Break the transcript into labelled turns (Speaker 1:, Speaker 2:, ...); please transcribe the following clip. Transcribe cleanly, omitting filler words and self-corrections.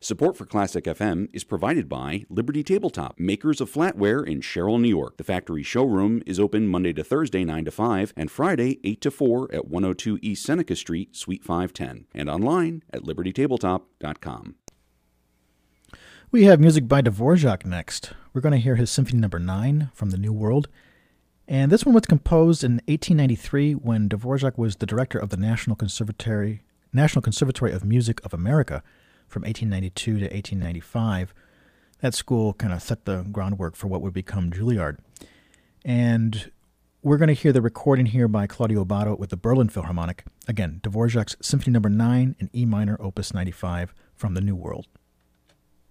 Speaker 1: Support for Classic FM is provided by Liberty Tabletop, makers of flatware in Sherrill, New York. The factory showroom is open Monday to Thursday 9 to 5 and Friday 8 to 4 at 102 East Seneca Street, Suite 510, and online at libertytabletop.com.
Speaker 2: We have music by Dvorak next. We're going to hear his Symphony No. 9 from the New World. And this one was composed in 1893 when Dvorak was the director of the National Conservatory of Music of America from 1892 to 1895. That school kind of set the groundwork for what would become Juilliard. And we're going to hear the recording here by Claudio Abbado with the Berlin Philharmonic. Again, Dvorak's Symphony No. 9 in E minor, Opus 95 from the New World.